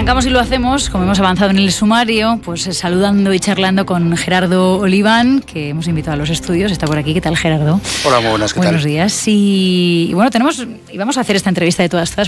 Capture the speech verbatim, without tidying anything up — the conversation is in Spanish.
arrancamos y lo hacemos, como hemos avanzado en el sumario, pues eh, saludando y charlando con Gerardo Oliván, que hemos invitado a los estudios. Está por aquí. ¿Qué tal, Gerardo? Hola, muy buenas, ¿qué Buenos tal? días. Y, y bueno, tenemos, y vamos a hacer esta entrevista de todas todas